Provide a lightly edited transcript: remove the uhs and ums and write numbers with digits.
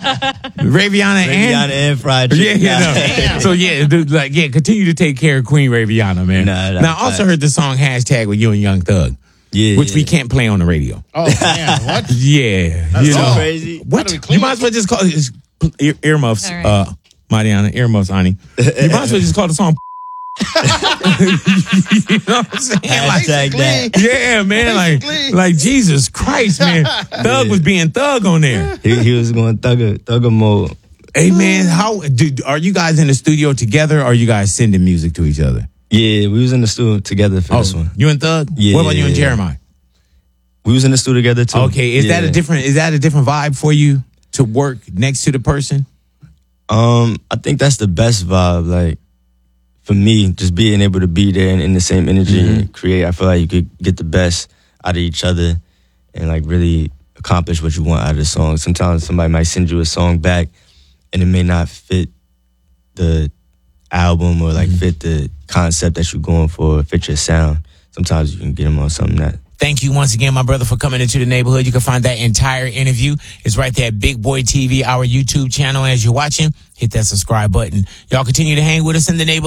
Raviana and Fried Chicken. Yeah. So continue to take care of Queen Raviana, man. Now, I also heard the song Hashtag with you and Young Thug. Yeah, which we can't play on the radio. Oh, man, what? Yeah. That's so crazy. What? You might as well just call it earmuffs, right. Mariana, earmuffs, Ani. You might as well just call the song you know what I'm saying? Hashtag that. Yeah, man. Like Jesus Christ, man. Thug was being thug on there. He was going thugger mode. Hey, man, are you guys in the studio together or are you guys sending music to each other? Yeah, we was in the studio together for this one. You and Thug? Yeah. What about you and Jeremiah? We was in the studio together too. Okay, is that a different vibe for you to work next to the person? I think that's the best vibe. Like for me, just being able to be there and in the same energy and create. I feel like you could get the best out of each other and like really accomplish what you want out of the song. Sometimes somebody might send you a song back and it may not fit the album or like fit the concept that you're going for, fit your sound. Sometimes you can get them on something that. Thank you once again, my brother, for coming into the neighborhood. You can find that entire interview. It's right there at Big Boy TV, our YouTube channel. As you're watching, hit that subscribe button. Y'all continue to hang with us in the neighborhood.